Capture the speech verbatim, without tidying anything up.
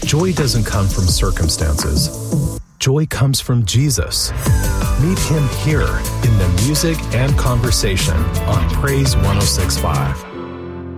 Joy doesn't come from circumstances. Joy comes from Jesus. Meet him here in the music and conversation on Praise one oh six point five.